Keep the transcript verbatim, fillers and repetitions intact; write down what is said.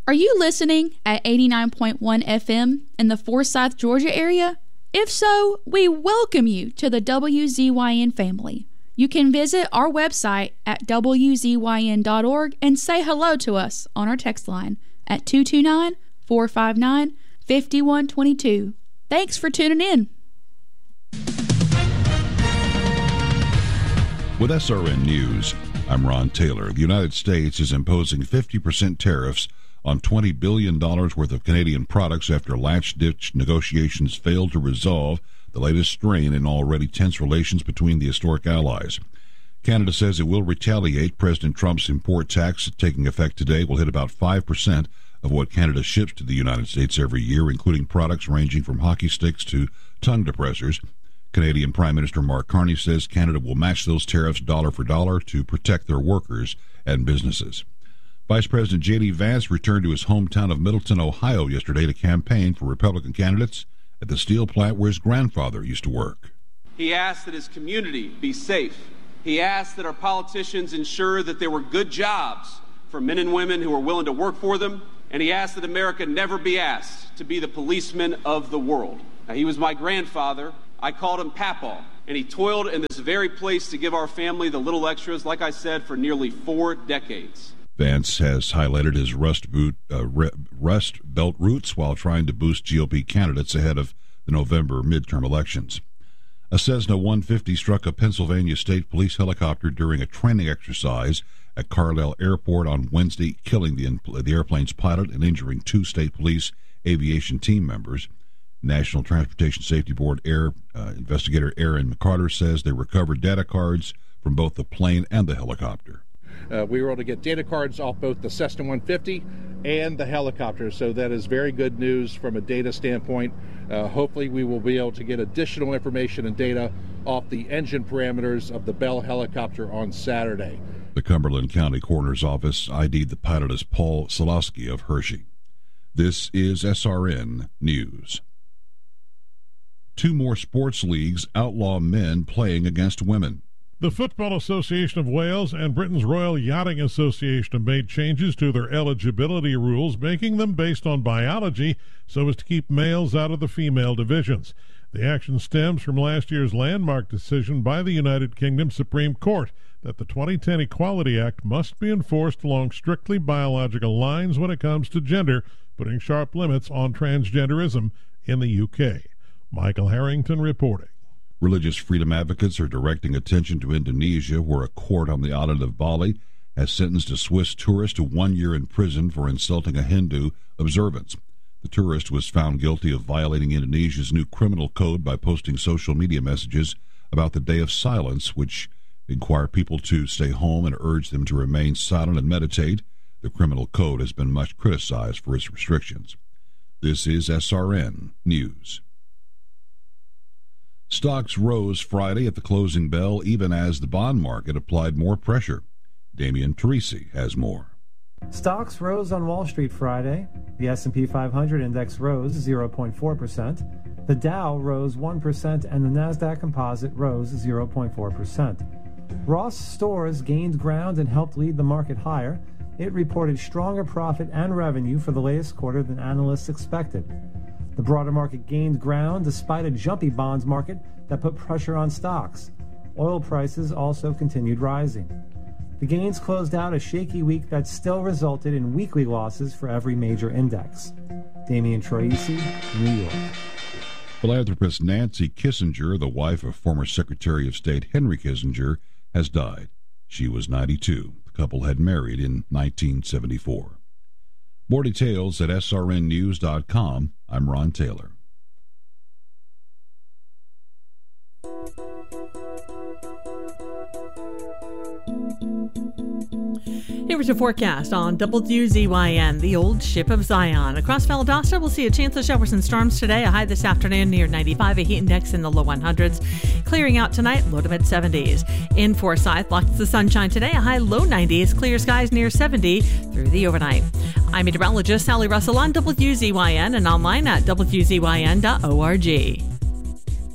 Are you listening at eighty-nine point one F M in the Forsyth, Georgia area? If so, we welcome you to the W Z Y N family. You can visit our website at W Z Y N dot org and say hello to us on our text line at two two nine, four five nine, five one two two. Thanks for tuning in. With S R N News, I'm Ron Taylor. The United States is imposing fifty percent tariffs on twenty billion dollars worth of Canadian products after last-ditch negotiations failed to resolve the latest strain in already tense relations between the historic allies. Canada says it will retaliate. President Trump's import tax, taking effect today, will hit about five percent of what Canada ships to the United States every year, including products ranging from hockey sticks to tongue depressors. Canadian Prime Minister Mark Carney says Canada will match those tariffs dollar for dollar to protect their workers and businesses. Vice President J D. Vance returned to his hometown of Middleton, Ohio yesterday to campaign for Republican candidates at the steel plant where his grandfather used to work. He asked that his community be safe. He asked that our politicians ensure that there were good jobs for men and women who are willing to work for them. And he asked that America never be asked to be the policeman of the world. Now, he was my grandfather. I called him Papaw. And he toiled in this very place to give our family the little extras, like I said, for nearly four decades. Vance has highlighted his Rust, boot, uh, Rust Belt roots while trying to boost G O P candidates ahead of the November midterm elections. A Cessna one fifty struck a Pennsylvania State Police helicopter during a training exercise at Carlisle Airport on Wednesday, killing the, the airplane's pilot and injuring two state police aviation team members. National Transportation Safety Board Air uh, investigator Aaron McCarter says they recovered data cards from both the plane and the helicopter. Uh, we were able to get data cards off both the Cessna one fifty and the helicopter, so that is very good news from a data standpoint. Uh, hopefully we will be able to get additional information and data off the engine parameters of the Bell helicopter on Saturday. The Cumberland County Coroner's Office I D'd the pilot as Paul Solosky of Hershey. This is S R N News. Two more sports leagues outlaw men playing against women. The Football Association of Wales and Britain's Royal Yachting Association have made changes to their eligibility rules, making them based on biology so as to keep males out of the female divisions. The action stems from last year's landmark decision by the United Kingdom Supreme Court that the twenty ten Equality Act must be enforced along strictly biological lines when it comes to gender, putting sharp limits on transgenderism in the U K. Michael Harrington reporting. Religious freedom advocates are directing attention to Indonesia, where a court on the island of Bali has sentenced a Swiss tourist to one year in prison for insulting a Hindu observance. The tourist was found guilty of violating Indonesia's new criminal code by posting social media messages about the Day of Silence, which require people to stay home and urge them to remain silent and meditate. The criminal code has been much criticized for its restrictions. This is S R N News. Stocks rose Friday at the closing bell, even as the bond market applied more pressure. Damian Teresi has more. Stocks rose on Wall Street Friday. The S and P five hundred index rose zero point four percent. The Dow rose one percent, and the Nasdaq Composite rose zero point four percent. Ross Stores gained ground and helped lead the market higher. It reported stronger profit and revenue for the latest quarter than analysts expected. The broader market gained ground despite a jumpy bonds market that put pressure on stocks. Oil prices also continued rising. The gains closed out a shaky week that still resulted in weekly losses for every major index. Damian Troisi, New York. Philanthropist Nancy Kissinger, the wife of former Secretary of State Henry Kissinger, has died. She was ninety-two. The couple had married in nineteen seventy-four. More details at S R N news dot com. I'm Ron Taylor. Here's your forecast on W Z Y N, the old ship of Zion. Across Valdosta, we'll see a chance of showers and storms today. A high this afternoon near ninety-five, a heat index in the low hundreds. Clearing out tonight, low to mid seventies. In Forsyth, lots of sunshine today. A high low nineties, clear skies near seventy through the overnight. I'm meteorologist Sally Russell on W Z Y N and online at W Z Y N dot org.